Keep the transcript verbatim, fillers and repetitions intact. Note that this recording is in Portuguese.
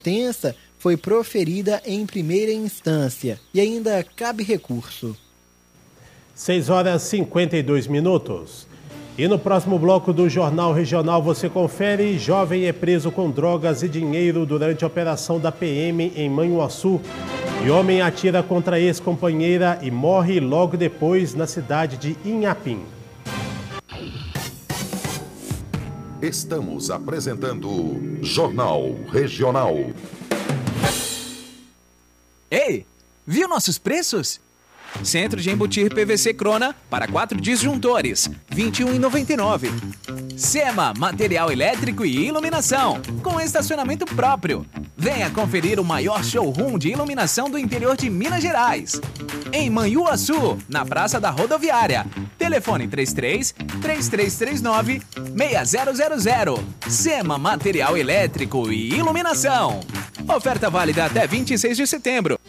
sentença foi proferida em primeira instância e ainda cabe recurso. seis horas e cinquenta e dois minutos. E no próximo bloco do Jornal Regional você confere: jovem é preso com drogas e dinheiro durante a operação da P M em Manhuaçu. E homem atira contra ex-companheira e morre logo depois na cidade de Inhapim. Estamos apresentando Jornal Regional. Ei, viu nossos preços? Centro de embutir P V C Crona para quatro disjuntores, vinte e um reais e noventa e nove centavos. SEMA, material elétrico e iluminação, com estacionamento próprio. Venha conferir o maior showroom de iluminação do interior de Minas Gerais. Em Manhuaçu, na Praça da Rodoviária. Telefone três três, três três três nove, seis zero zero zero. SEMA, material elétrico e iluminação. Oferta válida até vinte e seis de setembro.